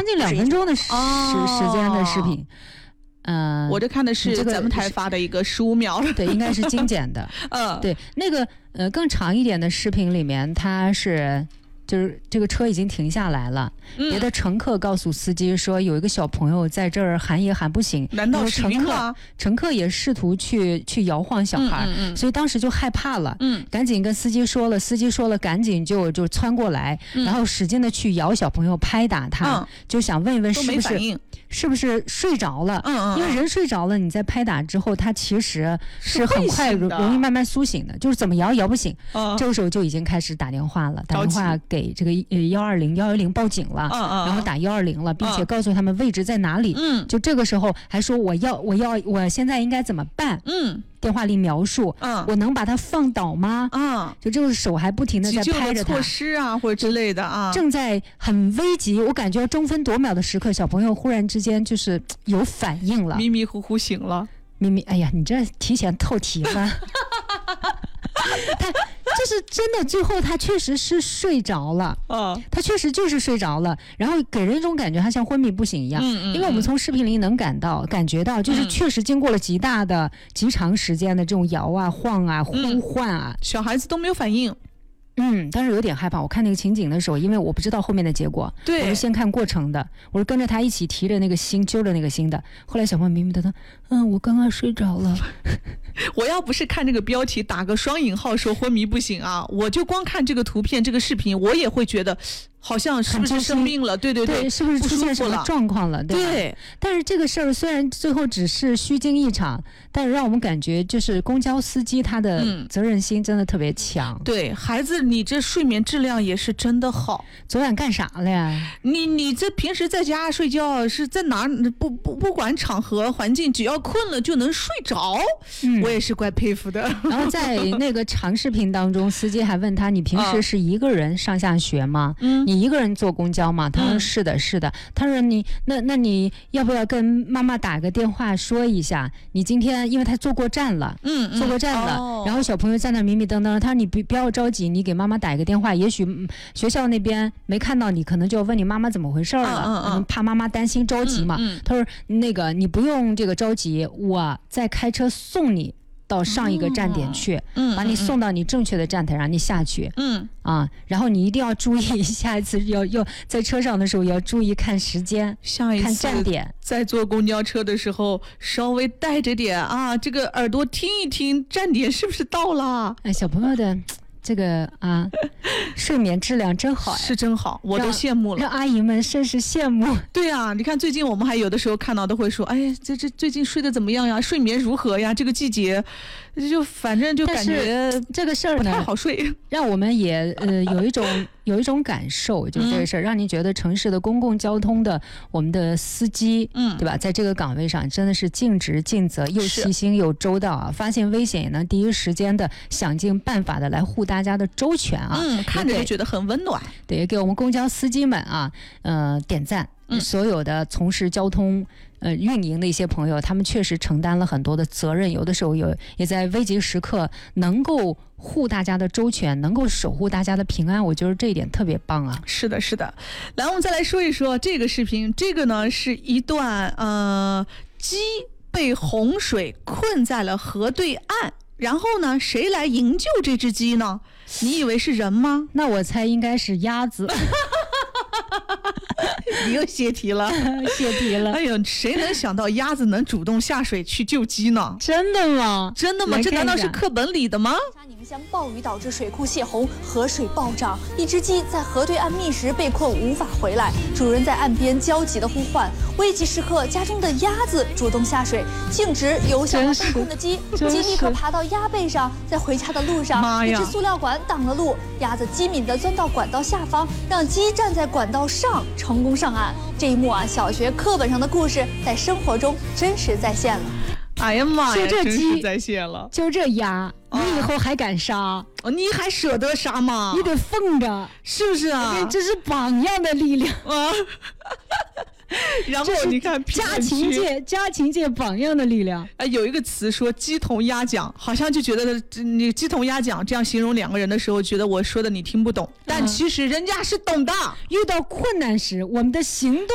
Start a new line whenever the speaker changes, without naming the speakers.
近2分钟的时间的视频。
我这看的是咱们台发的一个15秒了，
对，应该是精简的。对，那个更长一点的视频里面，它是就是这个车已经停下来了，别的乘客告诉司机说有一个小朋友在这儿喊也喊不醒，
难道是晕了？
乘客也试图去摇晃小孩，所以当时就害怕了，赶紧跟司机说了，司机说了赶紧就窜过来，然后使劲的去摇小朋友，拍打他，就想问一问是不是睡着了，因为人睡着了，你在拍打之后，他其实是很快容易慢慢苏醒的，就是怎么摇不醒，这个时候就已经开始打电话了，打电话给这个110报警了，然后打120了，并且告诉他们位置在哪里，就这个时候还说我现在应该怎么办，电话里描述，我能把他放倒吗？就这个手还不停的在拍着他，
措施啊或者之类的啊，
正在很危急，我感觉争分夺秒的时刻，小朋友忽然之间就是有反应了，
迷迷糊糊醒了，
哎呀，你这提前透题了。他就是真的，最后他确实是睡着了，他确实就是睡着了，然后给人一种感觉他像昏迷不醒一样，因为我们从视频里能感觉到，就是确实经过了极长时间的这种摇啊晃啊呼唤啊，
小孩子都没有反应。
当时有点害怕。我看那个情景的时候，因为我不知道后面的结果，
对，
我是先看过程的，我是跟着他一起提着那个心，揪着那个心的。后来小朋友明明的，我刚刚睡着了。
我要不是看这个标题打个双引号说昏迷不醒啊，我就光看这个图片这个视频，我也会觉得好像是不是生病了？对，
是不是出现什么状况了？对。但是这个事儿虽然最后只是虚惊一场，但是让我们感觉就是公交司机他的责任心真的特别强。
对，孩子，你这睡眠质量也是真的好。
昨晚干啥了呀？
你这平时在家睡觉是在哪？不管场合环境，只要困了就能睡着。我也是怪佩服的。
然后在那个长视频当中，司机还问他：“你平时是一个人上下学吗？你一个人坐公交吗？”他说：“是的。”他说：“那你要不要跟妈妈打个电话说一下？你今天因为他坐过站了，坐过站了，然后小朋友在那迷迷瞪瞪。他说你不要着急，你给妈妈打一个电话，也许学校那边没看到你，可能就要问你妈妈怎么回事了，怕妈妈担心着急嘛。他说那个你不用这个着急，我再开车送你到上一个站点去，把你送到你正确的站台，让你下去，然后你一定要注意，下一次要在车上的时候要注意看时间，看站点。
在坐公交车的时候，稍微带着点这个耳朵听一听站点是不是到了。
小朋友的这个睡眠质量真好，
是真好，我都羡慕了，
让阿姨们甚是羡慕。
对啊，你看最近我们还有的时候看到都会说，哎，这最近睡得怎么样呀？睡眠如何呀？这个季节，就反正就感觉
这个事儿呢
不太好睡，
让我们也有一种感受，就是这个事儿，让你觉得城市的公共交通的我们的司机，对吧？在这个岗位上真的是尽职尽责，又细心又周到啊！发现危险也能第一时间的想尽办法的来护大家的周全啊！
看着就觉得很温暖。
对，也给我们公交司机们点赞。所有的从事交通运营的一些朋友，他们确实承担了很多的责任，有的时候也在危急时刻能够护大家的周全，能够守护大家的平安，我觉得这一点特别棒啊。
是的，来我们再来说一说这个视频，这个呢是一段鸡被洪水困在了河对岸，然后呢谁来营救这只鸡呢？你以为是人吗？
那我猜应该是鸭子。
你又泄题了。哎呦，谁能想到鸭子能主动下水去救鸡呢？
真的吗？
这难道是课本里的吗？
沙宁乡暴雨导致水库泄洪，河水暴涨，一只鸡在河对岸觅食被困无法回来，主人在岸边焦急地呼唤。危急时刻，家中的鸭子主动下水，径直游向了被困的鸡，鸡立刻爬到鸭背上，在回家的路上，一只塑料管挡了路，鸭子机敏地钻到管道下方，让鸡站在管道上，成功上岸。这一幕小学课本上的故事在生活中真实再现了。
哎呀妈呀，
就这鸡
再现了，
就这鸭，你以后还敢杀？
你还舍得杀吗？
你得奉着，
是不是啊？
这是榜样的力量啊！
然后你看
家禽界榜样的力量。
有一个词说鸡同鸭讲，好像就觉得你鸡同鸭讲这样形容两个人的时候，觉得我说的你听不懂，但其实人家是懂的。
遇到困难时，我们的行动